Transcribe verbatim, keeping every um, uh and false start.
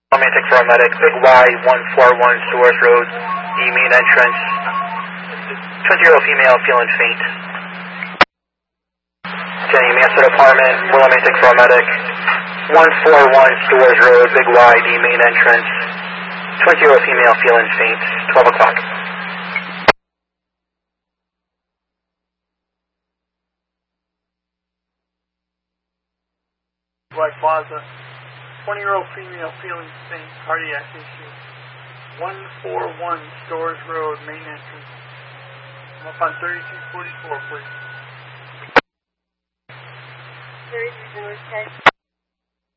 Romantic paramedic, Big Y, one four one Stores Road, the main entrance. twenty-year-old female feeling faint. Jenny, Master Department, Romantic paramedic, one four one Stores Road, Big Y, the main entrance. twenty-year-old female feeling faint, twelve o'clock. White Plaza, twenty-year-old female feeling faint, cardiac issue. one four one Stores Road, main entrance. I'm up on thirty-two forty-four, please. thirty-two forty-four,